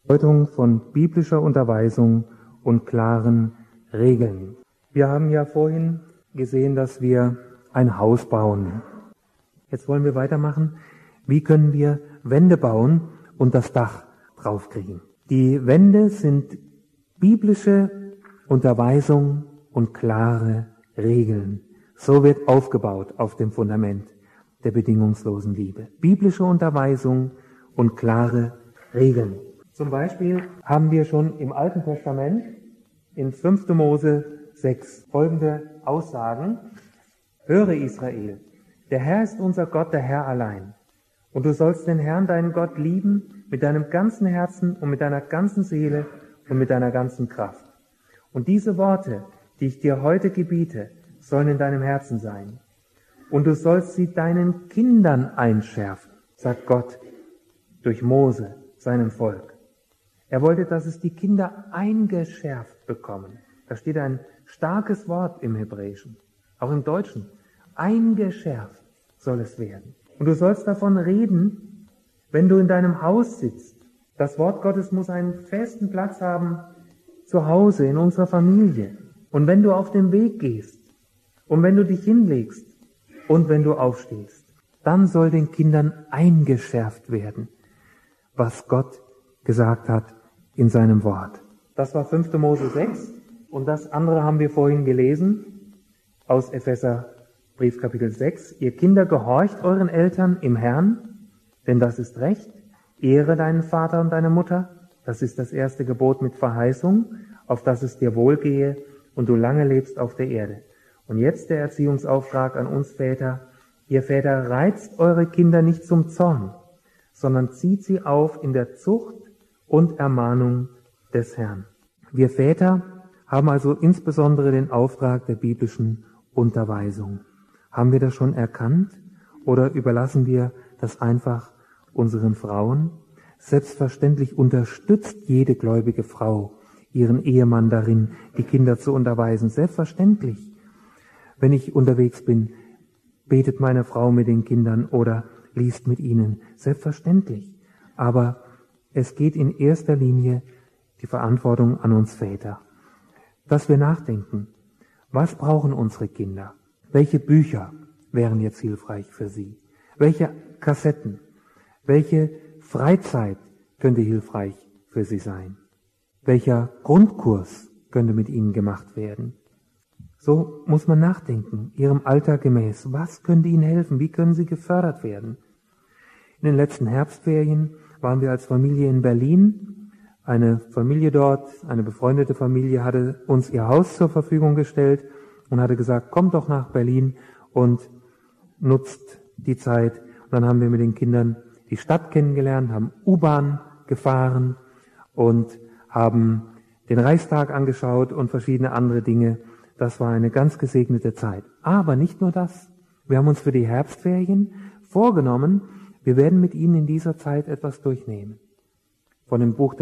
Bedeutung von biblischer Unterweisung und klaren Regeln. Wir haben ja vorhin gesehen, dass wir ein Haus bauen. Jetzt wollen wir weitermachen. Wie können wir Wände bauen und das Dach draufkriegen? Die Wände sind biblische Unterweisung und klare Regeln. So wird aufgebaut auf dem Fundament der bedingungslosen Liebe. Biblische Unterweisung und klare Regeln. Zum Beispiel haben wir schon im Alten Testament in 5. Mose 6 folgende Aussagen. Höre Israel, der Herr ist unser Gott, der Herr allein. Und du sollst den Herrn, deinen Gott, lieben mit deinem ganzen Herzen und mit deiner ganzen Seele und mit deiner ganzen Kraft. Und diese Worte, die ich dir heute gebiete, sollen in deinem Herzen sein. Und du sollst sie deinen Kindern einschärfen, sagt Gott durch Mose, seinem Volk. Er wollte, dass es die Kinder eingeschärft bekommen. Da steht ein starkes Wort im Hebräischen, auch im Deutschen. Eingeschärft soll es werden. Und du sollst davon reden, wenn du in deinem Haus sitzt. Das Wort Gottes muss einen festen Platz haben zu Hause, in unserer Familie. Und wenn du auf dem Weg gehst und wenn du dich hinlegst und wenn du aufstehst, dann soll den Kindern eingeschärft werden, was Gott gesagt hat in seinem Wort. Das war 5. Mose 6 und das andere haben wir vorhin gelesen aus Epheser Brief Kapitel 6. Ihr Kinder, gehorcht euren Eltern im Herrn, denn das ist Recht. Ehre deinen Vater und deine Mutter, das ist das erste Gebot mit Verheißung, auf dass es dir wohlgehe und du lange lebst auf der Erde. Und jetzt der Erziehungsauftrag an uns Väter. Ihr Väter, reizt eure Kinder nicht zum Zorn, sondern zieht sie auf in der Zucht und Ermahnung des Herrn. Wir Väter haben also insbesondere den Auftrag der biblischen Unterweisung. Haben wir das schon erkannt oder überlassen wir das einfach unseren Frauen? Selbstverständlich unterstützt jede gläubige Frau ihren Ehemann darin, die Kinder zu unterweisen. Selbstverständlich. Wenn ich unterwegs bin, betet meine Frau mit den Kindern oder liest mit ihnen. Selbstverständlich. Aber es geht in erster Linie die Verantwortung an uns Väter. Dass wir nachdenken, was brauchen unsere Kinder? Welche Bücher wären jetzt hilfreich für sie? Welche Kassetten? Welche Freizeit könnte hilfreich für sie sein? Welcher Grundkurs könnte mit ihnen gemacht werden? So muss man nachdenken, ihrem Alter gemäß. Was könnte ihnen helfen? Wie können sie gefördert werden? In den letzten Herbstferien waren wir als Familie in Berlin. Eine Familie dort, eine befreundete Familie, hatte uns ihr Haus zur Verfügung gestellt und hatte gesagt, kommt doch nach Berlin und nutzt die Zeit. Und dann haben wir mit den Kindern die Stadt kennengelernt, haben U-Bahn gefahren und haben den Reichstag angeschaut und verschiedene andere Dinge. Das war eine ganz gesegnete Zeit. Aber nicht nur das. Wir haben uns für die Herbstferien vorgenommen, wir werden mit ihnen in dieser Zeit etwas durchnehmen. Von dem Buch